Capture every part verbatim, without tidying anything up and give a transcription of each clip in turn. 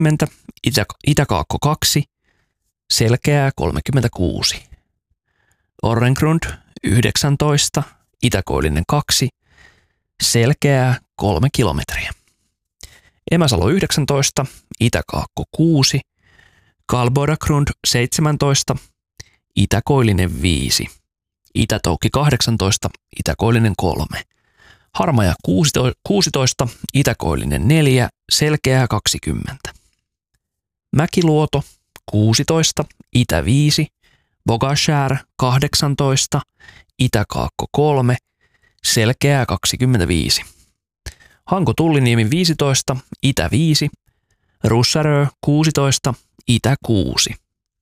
kaksikymmentä, itä, itäkaakko kaksi, selkeää kolmekymmentäkuusi. Orrengrund yhdeksäntoista, itäkoillinen kaksi, selkeää kolme kilometriä. Emäsalo yhdeksäntoista, itäkaakko kuusi, Karlbodagrund seitsemäntoista, itäkoillinen viisi, Itätoukki kahdeksantoista, itäkoillinen kolme, Harmaja kuusitoista, itäkoillinen neljä, selkeää kaksikymmentä. Mäkiluoto kuusitoista, itä viisi, Bogashär kahdeksantoista, itäkaakko kolme, selkeää kaksikymmentäviisi. Hanko Tulliniemi viisitoista, itä viisi, Russarö kuusitoista, itä kuusi.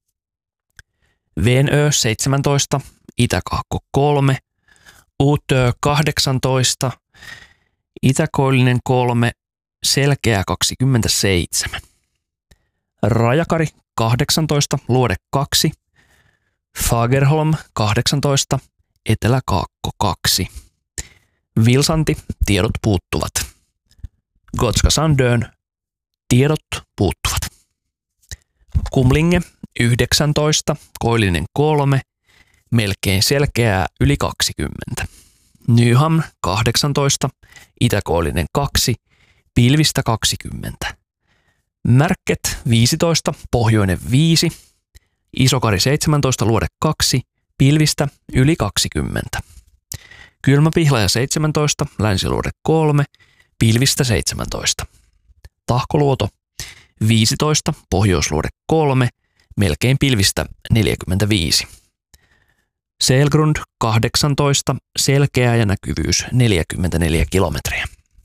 Venö seitsemäntoista, itäkaakko kolme, Utö kahdeksantoista, itäkoillinen kolme, selkeää kaksikymmentäseitsemän. Rajakari kahdeksantoista, luode kaksi, Fagerholm kahdeksantoista, eteläkaakko kaksi. Vilsanti, tiedot puuttuvat. Gotska Sandön, tiedot puuttuvat. Kumlinge yhdeksäntoista, koillinen kolme, melkein selkeää yli kaksikymmentä. Nyham kahdeksantoista, itäkoillinen kaksi, pilvistä kaksikymmentä. Märket viisitoista, pohjoinen viisi, Isokari seitsemäntoista, luode kaksi, pilvistä yli kaksikymmentä. Kylmäpihlaja seitsemäntoista, länsiluode kolme, pilvistä seitsemäntoista. Tahkoluoto viisitoista, pohjoisluode kolme, melkein pilvistä neljäkymmentäviisi. Selgrund kahdeksantoista, selkeä ja näkyvyys neljäkymmentäneljä kilometriä.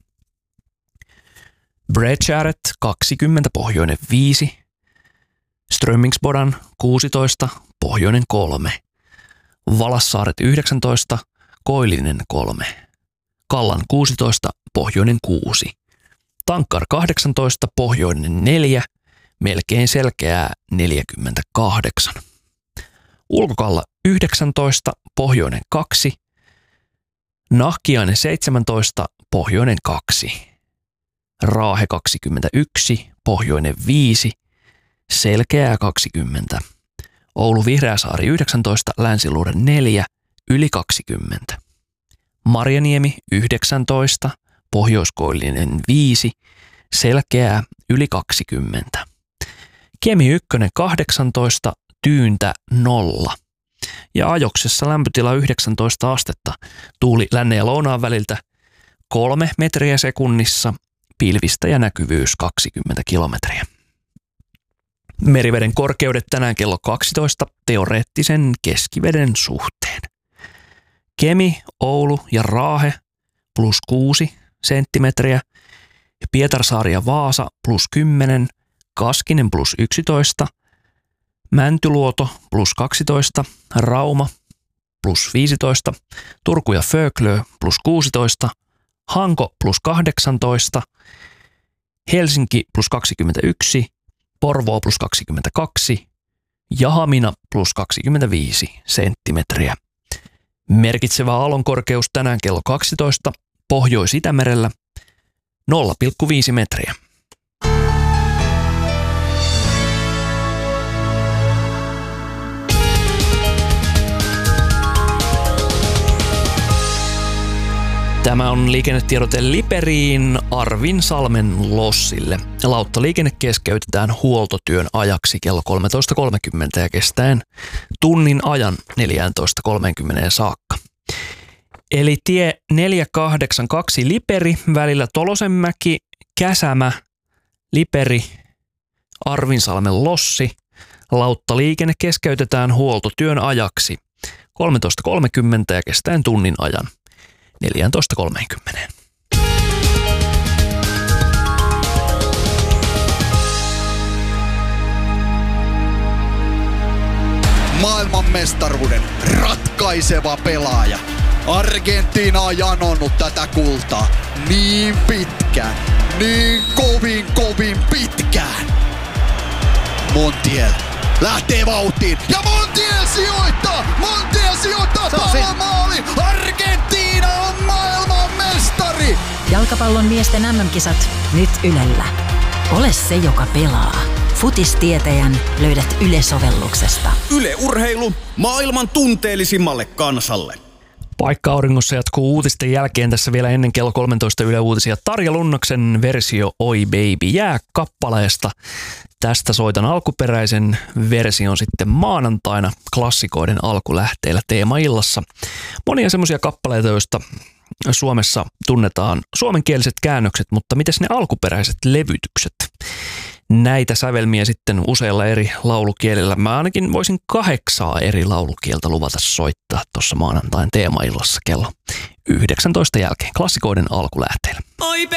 Bredskäret kaksikymmentä, pohjoinen viisi, Strömmingsbodan kuusitoista, pohjoinen kolme, Valassaaret yhdeksäntoista, koillinen kolme, Kallan kuusitoista, pohjoinen kuusi, Tankkar kahdeksantoista, pohjoinen neljä, melkein selkeää neljäkymmentäkahdeksan. Ulkokalla yhdeksäntoista, pohjoinen kaksi, Nahkiainen seitsemäntoista, pohjoinen kaksi, Raahe kaksikymmentäyksi, pohjoinen viisi, selkeää kaksikymmentä. Oulu Vihreäsaari yhdeksäntoista, länsiluode neljä, yli kaksikymmentä. Marjaniemi yhdeksäntoista, pohjoiskoillinen viisi, selkeää yli kaksikymmentä. Kemi yksi kahdeksantoista, tyyntä nolla. Ja Ajoksessa lämpötila yhdeksäntoista astetta, tuuli lännen ja lounaan väliltä kolme metriä sekunnissa, pilvistä ja näkyvyys kaksikymmentä kilometriä. Meriveden korkeudet tänään kello kaksitoista teoreettisen keskiveden suhteen. Kemi, Oulu ja Raahe plus kuusi senttimetriä, Pietarsaari ja Vaasa plus kymmenen, Kaskinen plus yksitoista, Mäntyluoto plus kaksitoista, Rauma plus viisitoista, Turku ja Föglö plus kuusitoista, Hanko plus kahdeksantoista, Helsinki plus kaksikymmentäyksi, Porvoo plus kaksikymmentäkaksi ja Hamina plus kaksikymmentäviisi senttimetriä. Merkitsevä aallonkorkeus tänään kello kaksitoista Pohjois-Itämerellä nolla pilkku viisi metriä. Tämä on liikennetiedote Liperiin Arvinsalmen lossille. Lauttaliikenne keskeytetään huoltotyön ajaksi kello kolmetoista kolmekymmentä ja kestäen tunnin ajan neljätoista kolmekymmentä saakka. Eli tie neljä kahdeksan kaksi Liperi välillä Tolosenmäki, Käsämä, Liperi, Arvinsalmen lossi. Lauttaliikenne keskeytetään huoltotyön ajaksi kolmetoista kolmekymmentä ja kestäen tunnin ajan neljätoista kolmekymmentä. Maailmanmestaruuden ratkaiseva pelaaja. Argentiina on janonnut tätä kultaa niin pitkään, niin kovin kovin pitkään. Montiel lähtee vauhtiin ja Montiel sijoittaa! Montiel sijoittaa pallon maali! Argentiina on maailman mestari! Jalkapallon miesten äm äm-kisat nyt Ylellä. Ole se, joka pelaa. Futistietäjän löydät Yle-sovelluksesta. Yle Urheilu maailman tunteellisimmalle kansalle. Paikka auringossa jatkuu uutisten jälkeen tässä vielä ennen kello kolmetoista Yle Uutisia. Tarja Lunnoksen versio Oi Baby jää kappaleesta. Tästä soitan alkuperäisen version sitten maanantaina klassikoiden alkulähteillä teemaillassa. Monia semmoisia kappaleita, joista Suomessa tunnetaan suomenkieliset käännökset, mutta mites ne alkuperäiset levytykset? Näitä sävelmiä sitten useilla eri laulukielillä. Mä ainakin voisin kahdeksaa eri laulukieltä luvata soittaa tuossa maanantain teemaillassa kello yhdeksäntoista jälkeen klassikoiden alkulähteillä.